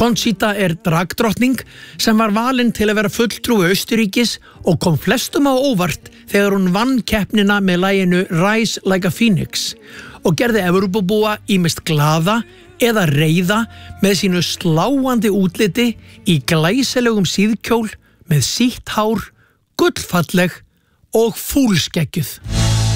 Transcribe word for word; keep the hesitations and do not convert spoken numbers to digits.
Conchita er dragdrottning sem var valin til að vera fulltrúi Austurríkis og kom flestum á óvart þegar hún vann keppnina með laginu Rise Like a Phoenix og gerði Evrópubúa ýmist glaða eða reiða með sínu sláandi útliti í glæsilegum síðkjól með sítt hár, gullfalleg og fúlskeggjuð.